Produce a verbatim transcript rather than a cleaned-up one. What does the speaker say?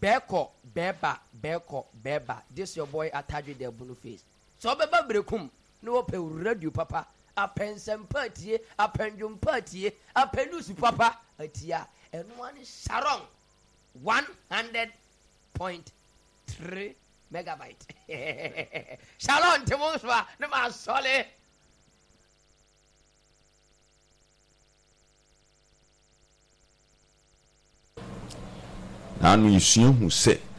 Beko, Beba, Beko, Beba. This your boy Ataji de Bunu face. So Beba Brekum, no pe radio papa, a pen some party, a pendulum party, a penus papa, a tia, and one is Sharon. One hundred point three megabyte. Sharon Timoswa, no more solid. Anu yisua hu se